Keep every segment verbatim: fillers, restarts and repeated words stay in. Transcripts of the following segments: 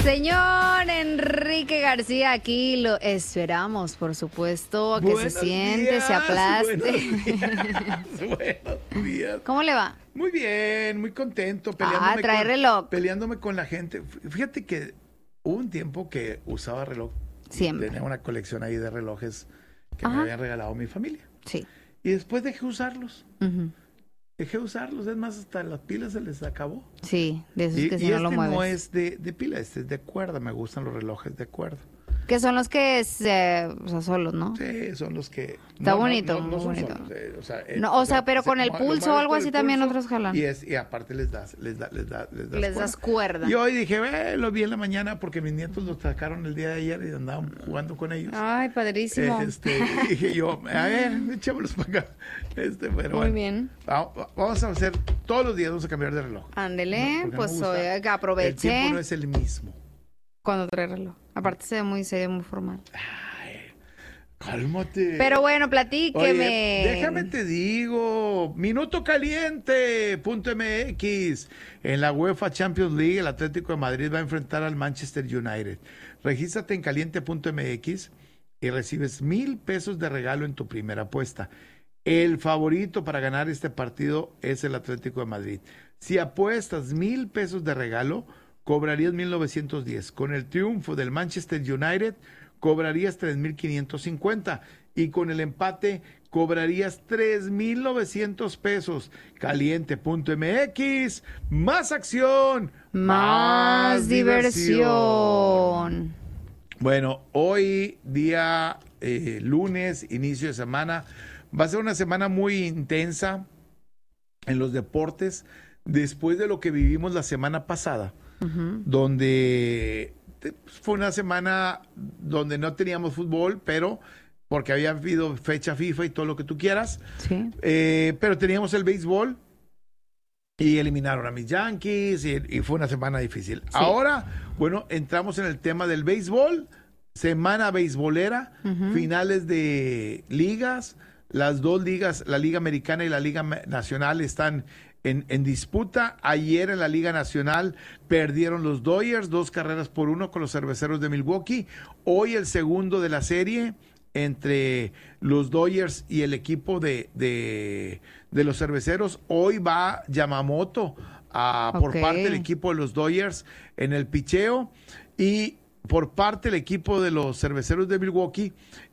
Señor Enrique García, aquí lo esperamos, por supuesto, a que Buenos se siente, días, se aplaste. Buenos días, buenos días. ¿Cómo le va? Muy bien, muy contento. Peleándome Ah, trae con, reloj. Peleándome con la gente. Fíjate que hubo un tiempo que usaba reloj. Siempre. Tenía una colección ahí de relojes que Ajá. me habían regalado mi familia. Sí. Y después dejé usarlos. Uh-huh. Dejé usarlos. Es más, hasta las pilas se les acabó. Sí, de esos Y, que y si no este lo mueves. no es de, de pila, este es de cuerda. Me gustan los relojes de cuerda. Que son los que se, o sea, solos, ¿no? Sí, son los que... Está no, bonito, no, no, no muy son bonito. solos, eh, o sea, eh, No, o sea, pero se con el mue- pulso lo o algo mueves así con el también pulso otros jalan. Y, es, y aparte les das, les da, les da, les das Les das cuerda. Y hoy dije, eh, lo vi en la mañana porque mis nietos los sacaron el día de ayer y andaban jugando con ellos. Ay, padrísimo. Eh, Este, y dije yo, a ver, echémoslos para acá. Este, pero Muy bueno, bien. va- Vamos a hacer, todos los días vamos a cambiar de reloj. Ándele, Porque me pues gusta. oiga, que El tiempo aproveche no es el mismo. cuando trae reloj. Aparte se ve muy serio, muy formal. Cálmate. Pero bueno, platíqueme. Oye, déjame te digo, minuto caliente punto m x. En la UEFA Champions League, el Atlético de Madrid va a enfrentar al Manchester United. Regístrate en caliente punto m x y recibes mil pesos de regalo en tu primera apuesta. El favorito para ganar este partido es el Atlético de Madrid. Si apuestas mil pesos de regalo, cobrarías mil novecientos diez. Con el triunfo del Manchester United, cobrarías tres mil quinientos cincuenta y con el empate cobrarías tres mil novecientos pesos. caliente punto m x, más acción, Más diversión. Bueno, hoy día eh, lunes, inicio de semana, va a ser una semana muy intensa en los deportes después de lo que vivimos la semana pasada, Uh-huh. donde fue una semana donde no teníamos fútbol, pero porque había habido fecha FIFA y todo lo que tú quieras, Sí. eh, pero teníamos el béisbol y eliminaron a mis Yankees y, y fue una semana difícil. Sí. Ahora, bueno, entramos en el tema del béisbol, semana beisbolera, Uh-huh. finales de ligas, las dos ligas, la Liga Americana y la Liga Nacional están En, en disputa. Ayer en la Liga Nacional perdieron los Dodgers, dos carreras por uno con los Cerveceros de Milwaukee. Hoy el segundo de la serie entre los Dodgers y el equipo de, de, de los Cerveceros. Hoy va Yamamoto a, por Ok. parte del equipo de los Dodgers en el picheo y por parte del equipo de los Cerveceros de Milwaukee.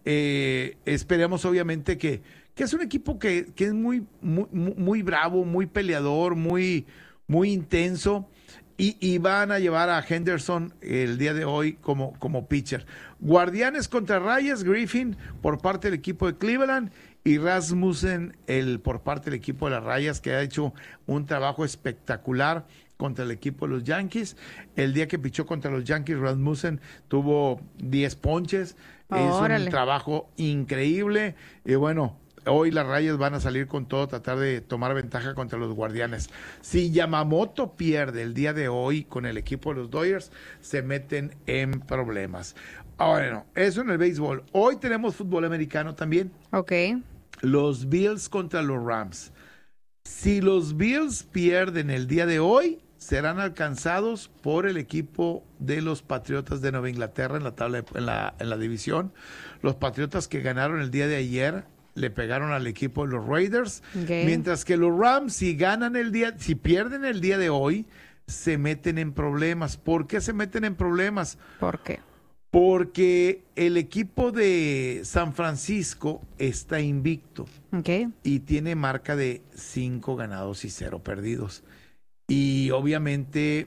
Eh, esperemos obviamente que que es un equipo que, que es muy, muy, muy bravo, muy peleador, muy, muy intenso, y, y van a llevar a Henderson el día de hoy como, como pitcher. Guardianes contra Rayas, Griffin por parte del equipo de Cleveland, y Rasmussen el, por parte del equipo de las Rayas, que ha hecho un trabajo espectacular contra el equipo de los Yankees. El día que pichó contra los Yankees, Rasmussen tuvo diez ponches, es Órale. un trabajo increíble, y bueno, hoy las Rayas van a salir con todo, tratar de tomar ventaja contra los Guardianes. Si Yamamoto pierde el día de hoy con el equipo de los Dodgers, se meten en problemas. Bueno, eso en el béisbol. Hoy tenemos fútbol americano también. Ok. Los Bills contra los Rams. Si los Bills pierden el día de hoy, serán alcanzados por el equipo de los Patriotas de Nueva Inglaterra en la tabla de- en la, en la división. Los Patriotas que ganaron el día de ayer le pegaron al equipo de los Raiders, Ok. mientras que los Rams, si ganan el día, si pierden el día de hoy, se meten en problemas. ¿Por qué se meten en problemas? ¿Por qué? Porque el equipo de San Francisco está invicto Ok. y tiene marca de cinco ganados y cero perdidos. Y obviamente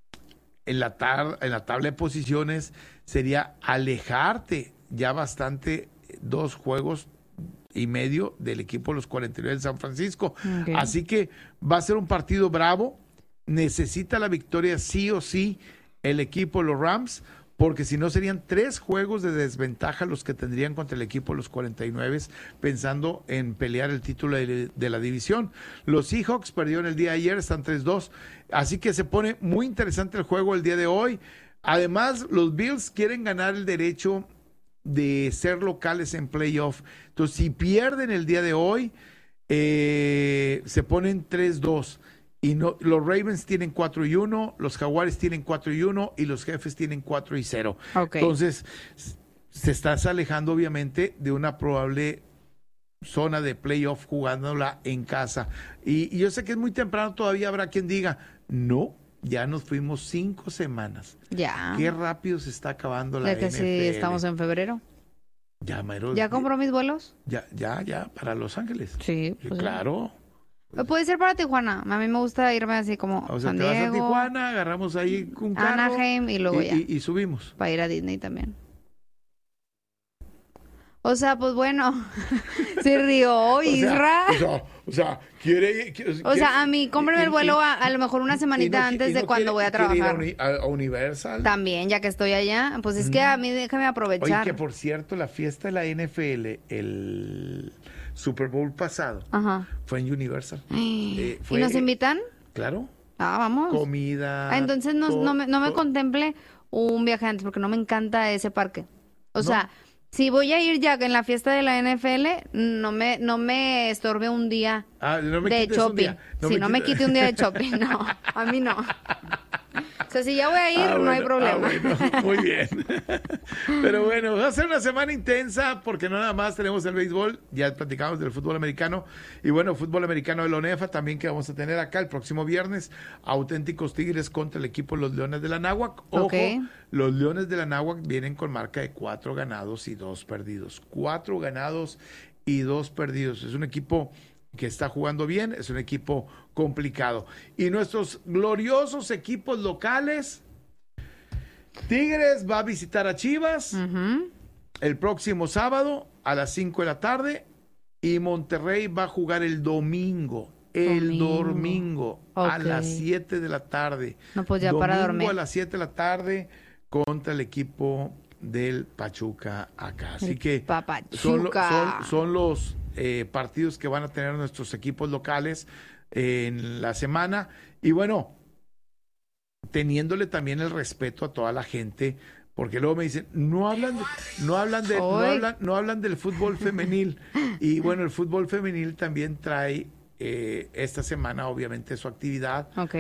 en la, tar- en la tabla de posiciones sería alejarte ya bastante dos juegos y medio del equipo de los cuarenta y nueve de San Francisco. Ok. Así que va a ser un partido bravo. Necesita la victoria sí o sí el equipo de los Rams, porque si no serían tres juegos de desventaja los que tendrían contra el equipo de los cuarenta y nueve, pensando en pelear el título de, de la división. Los Seahawks perdieron el día de ayer, están tres dos, así que se pone muy interesante el juego el día de hoy. Además, los Bills quieren ganar el derecho de ser locales en playoff. Entonces, si pierden el día de hoy, eh, se ponen tres dos. Y no, los Ravens tienen cuatro y uno, los Jaguares tienen cuatro y uno y los Jefes tienen cuatro y cero. Okay. Entonces, se estás alejando obviamente de una probable zona de playoff jugándola en casa. Y, y yo sé que es muy temprano, todavía habrá quien diga, no, ya nos fuimos cinco semanas. Ya. Qué rápido se está acabando la ¿De que N F L? sí estamos en febrero? Ya, Mayros, ¿Ya compró mis vuelos? Ya, ya, ya, para Los Ángeles. Sí. Pues claro. Sí. Puede ser para Tijuana. A mí me gusta irme así como O sea, San te vas Diego, a Tijuana, agarramos ahí un carro. Anaheim y luego y, ya. Y, y subimos. Para ir a Disney también. O sea, pues bueno, se rió Isra. O sea, o sea, quiere, quiere... O sea, a mí, cómprame el vuelo a, a lo mejor una semanita no, antes de no cuando quiere, voy a trabajar. Ir a, a Universal. También, ya que estoy allá. Pues es que a mí déjame aprovechar. Oye, que por cierto, la fiesta de la N F L, el Super Bowl pasado, Ajá. fue en Universal. Eh, fue, ¿Y nos invitan? Claro. Ah, vamos. Comida. Ah, entonces no, todo, no, me, no me todo. contemple un viaje antes porque no me encanta ese parque. O ¿No? sea, si voy a ir ya en la fiesta de la N F L, no me, no me estorbe un día ah, no me de shopping. No si me no quite... me quite un día de shopping, no, a mí no. O sea, si ya voy a ir, ah, no bueno, hay problema. Ah, bueno, muy bien. Pero bueno, va a ser una semana intensa porque no nada más tenemos el béisbol, ya platicamos del fútbol americano y bueno, fútbol americano de la ONEFA también que vamos a tener acá el próximo viernes, auténticos Tigres contra el equipo Los Leones de la Náhuac. Ojo, Okay. Los Leones de la Náhuac vienen con marca de cuatro ganados y dos perdidos. Cuatro ganados y dos perdidos. Es un equipo que está jugando bien, es un equipo complicado. Y nuestros gloriosos equipos locales, Tigres va a visitar a Chivas Uh-huh. el próximo sábado a las cinco de la tarde y Monterrey va a jugar el domingo, el Domingo. domingo a Ok. las siete de la tarde. No, pues ya domingo para dormir. a las siete de la tarde contra el equipo del Pachuca acá. Así El que Papachuca. son, lo- son, son los eh, partidos que van a tener nuestros equipos locales eh, en la semana. Y bueno, teniéndole también el respeto a toda la gente, porque luego me dicen, no hablan de, no hablan de, no Oy. hablan, no hablan del fútbol femenil. Y bueno, el fútbol femenil también trae eh, esta semana, obviamente, su actividad. Ok.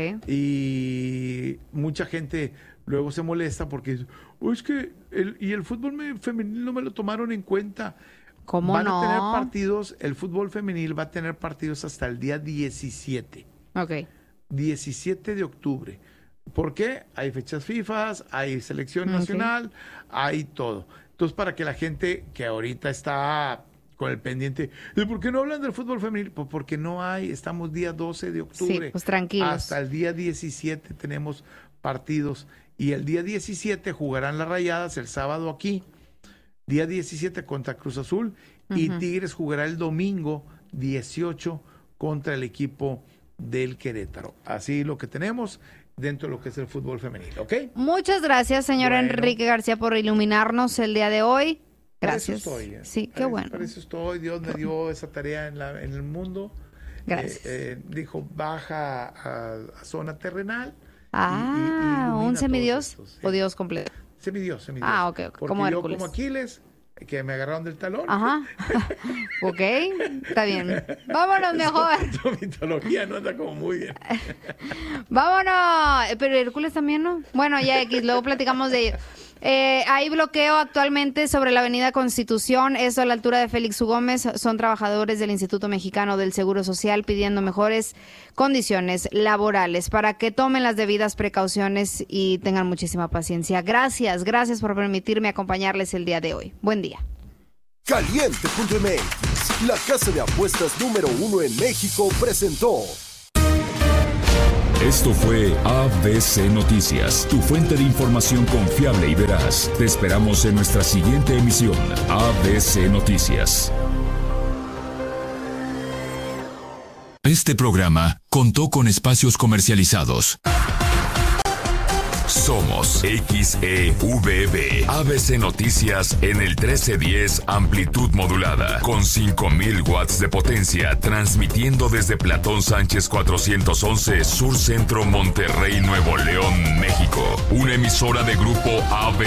Y mucha gente luego se molesta porque dice, oh, es que el, y el fútbol me- femenil no me lo tomaron en cuenta. ¿Cómo Van no? a tener partidos, el fútbol femenil va a tener partidos hasta el día diecisiete. Ok. diecisiete de octubre. ¿Por qué? Hay fechas FIFA, hay selección Ok. nacional, hay todo. Entonces, para que la gente que ahorita está con el pendiente, ¿de por qué no hablan del fútbol femenil? Pues porque no hay, estamos día doce de octubre. Sí, pues tranquilos. Hasta el día diecisiete tenemos partidos y el día diecisiete jugarán las Rayadas el sábado aquí, día diecisiete contra Cruz Azul y Ujú. Tigres jugará el domingo dieciocho contra el equipo del Querétaro. Así lo que tenemos dentro de lo que es el fútbol femenil, ¿ok? Muchas gracias, señor Bueno. Enrique García, por iluminarnos el día de hoy. Para eso Gracias. estoy, ¿eh? Sí, qué Para- bueno. Para eso estoy. Dios me dio esa tarea en, la, en el mundo. Gracias. Eh, eh, dijo, baja a, a zona terrenal. Ah, y- y- y ilumina un todos semidios estos, sí. o Dios completo. Semidios, semidios. Ah, ok, ok, Porque como yo Hércules. como Aquiles, que me agarraron del talón. Ajá. Ok, está bien. Vámonos mejor. Tu mitología no anda como muy bien. Vámonos. Eh, Pero Hércules también, ¿no? Bueno, ya X, luego platicamos de ello. Eh, hay bloqueo actualmente sobre la avenida Constitución, eso a la altura de Félix U. Gómez. Son trabajadores del Instituto Mexicano del Seguro Social pidiendo mejores condiciones laborales para que tomen las debidas precauciones y tengan muchísima paciencia. Gracias, gracias por permitirme acompañarles el día de hoy. Buen día. Caliente punto M X, la casa de apuestas número uno en México, presentó. Esto fue A B C Noticias, tu fuente de información confiable y veraz. Te esperamos en nuestra siguiente emisión, A B C Noticias. Este programa contó con espacios comercializados. Somos X E V B, A B C Noticias en el trece diez amplitud modulada, con cinco mil watts de potencia, transmitiendo desde Platón Sánchez cuatrocientos once, Sur Centro, Monterrey, Nuevo León, México. Una emisora de Grupo A B C.